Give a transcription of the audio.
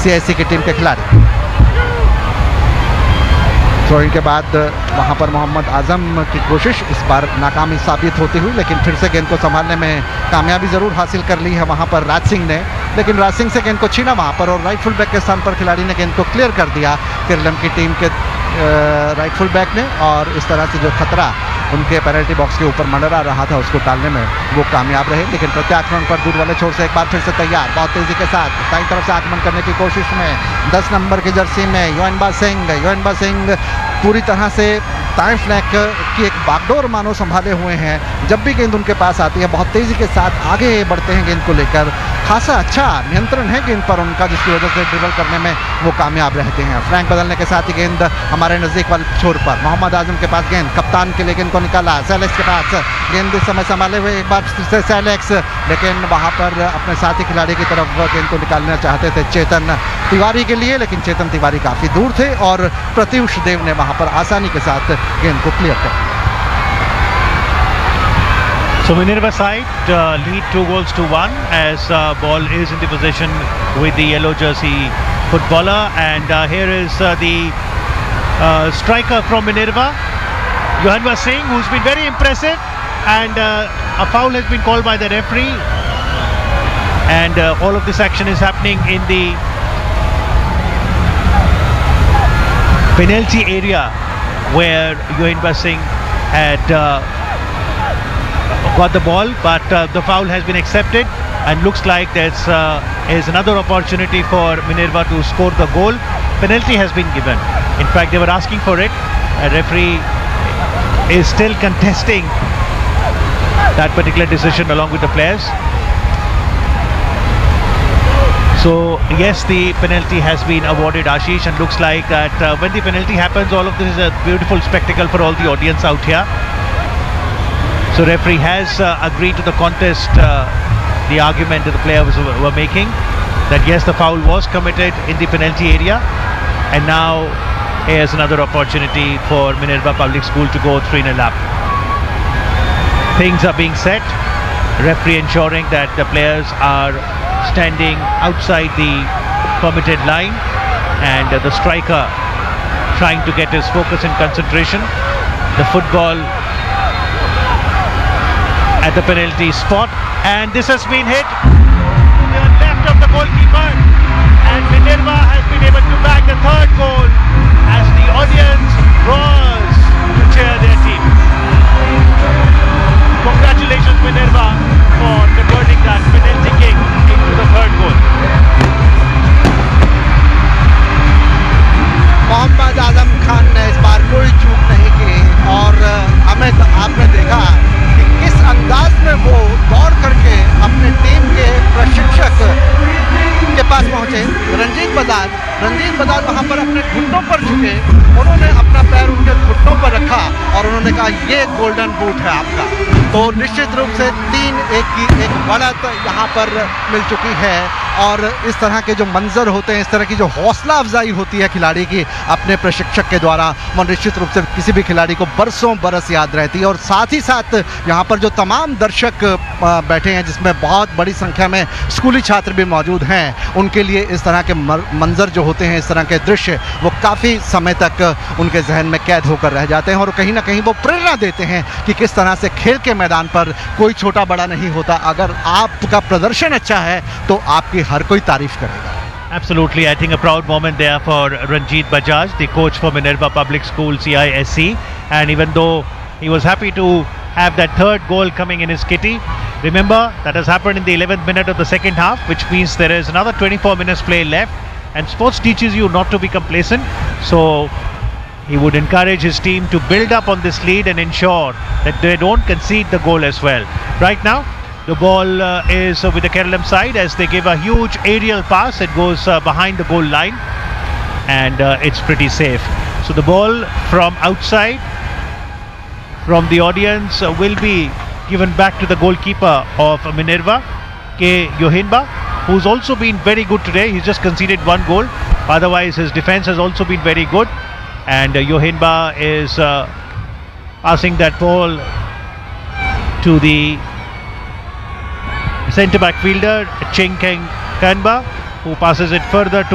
CIC की team के खिलाड़ी। थ्रोइंग के बाद वहां पर मोहम्मद आजम की कोशिश इस बार नाकामी साबित होती हुई, लेकिन फिर से गेंद को संभालने में कामयाबी ज़रूर हासिल कर ली है वहां पर राज सिंह ने, लेकिन राज सिंह से गेंद को छीना वहां पर और राइट फुल बैक के स्थान पर खिलाड़ी ने गेंद को क्लियर कर दिया केरलम की टीम के राइट फुल बैक ने, और इस तरह से जो खतरा उनके पेनल्टी बॉक्स के ऊपर मंडरा रहा था उसको टालने में वो कामयाब रहे। लेकिन प्रत्याक्रमण पर दूर वाले छोर से एक बार फिर से तैयार, बहुत तेजी के साथ दाईं तरफ से आक्रमण करने की कोशिश में 10 नंबर की जर्सी में योएनबा सिंह पूरी तरह से दाएं फ्लैंक की एक बागडोर मानो संभाले हुए हैं। जब भी गेंद उनके पास आती है बहुत तेजी के साथ आगे बढ़ते हैं गेंद को लेकर, खासा अच्छा नियंत्रण है गेंद पर उनका, जिसकी वजह से ड्रिबल करने में वो कामयाब रहते हैं। फ्लैंक बदलने के साथ ही गेंद हमारे नज़दीक वाले छोर पर मोहम्मद आजम के पास गेंद, कप्तान के लिए गेंद को निकाला, सैलेक्स के पास गेंद इस समय संभाले हुए एक बार फिर से सैलेक्स, लेकिन वहाँ पर अपने साथी खिलाड़ी की तरफ गेंद को निकालना चाहते थे चेतन तिवारी के लिए, लेकिन चेतन तिवारी काफ़ी दूर थे और प्रत्युष देव ने वहाँ पर आसानी के साथ गेंद को क्लियर कर दिया। So Minerva side lead 2-1 as ball is in the possession with the yellow jersey footballer, and here is the striker from Minerva, Yohanwa Singh, who's been very impressive, and a foul has been called by the referee, and all of this action is happening in the penalty area where Yohanwa Singh had got the ball, but the foul has been accepted, and looks like there's is another opportunity for Minerva to score the goal. Penalty has been given. In fact, they were asking for it. A referee is still contesting that particular decision along with the players. So yes, the penalty has been awarded, Ashish, and looks like that when the penalty happens, all of this is a beautiful spectacle for all the audience out here. So referee has agreed to the contest, the argument that the players were making, that yes, the foul was committed in the penalty area, and now here's another opportunity for Minerva Public School to go 3-0 up. Things are being set, referee ensuring that the players are standing outside the permitted line, and the striker trying to get his focus and concentration. The football at the penalty spot, and this has been hit to the left of the goalkeeper, and Minerva has been able to bag the third goal as the audience roars to cheer their team. Congratulations Minerva for converting that penalty kick into the third goal. Mohammad Azam Khan ने इस बार कोई चूक नहीं की, और आपने देखा कि किस अंदाज में वो दौड़ करके अपने टीम के प्रशिक्षक के पास पहुंचे। रंजीत बजाज वहां पर अपने घुटनों पर झुके, उन्होंने अपना पैर उनके घुटनों पर रखा और उन्होंने कहा ये गोल्डन बूट है आपका। तो निश्चित रूप से 3-1 की एक बढ़त यहाँ पर मिल चुकी है, और इस तरह के जो मंजर होते हैं, इस तरह की जो हौसला अफजाई होती है खिलाड़ी की अपने प्रशिक्षक के द्वारा, वो निश्चित रूप से किसी भी खिलाड़ी को बरसों बरस याद रहती है। और साथ ही साथ यहाँ पर जो तमाम दर्शक बैठे हैं, जिसमें बहुत बड़ी संख्या में स्कूली छात्र भी मौजूद हैं, उनके लिए इस तरह के मंजर जो होते हैं, इस तरह के दृश्य, वो काफ़ी समय तक उनके जहन में कैद होकर रह जाते हैं, और कहीं ना कहीं वो प्रेरणा देते हैं कि किस तरह से खेल के मैदान पर कोई छोटा बड़ा नहीं होता। अगर आपका प्रदर्शन अच्छा है तो आपकी हर कोई तारीफ करेगा। Absolutely, I think a proud moment there for Ranjit Bajaj, the coach for Minerva Public School CISC, and even though he was happy to have that third goal coming in his kitty, remember that has happened in the 11th minute of the second half, which means there is another 24 minutes play left, and sports teaches you not to be complacent, so he would encourage his team to build up on this lead and ensure that they don't concede the goal as well. Right now the ball is with the Kerala side as they give a huge aerial pass. It goes behind the goal line, and it's pretty safe. So the ball from outside from the audience will be given back to the goalkeeper of Minerva, K. Yohanwa, who's also been very good today. He's just conceded one goal, otherwise his defense has also been very good, and Yohanwa is passing that ball to the centre back fielder Cheng Keng Kanba, who passes it further to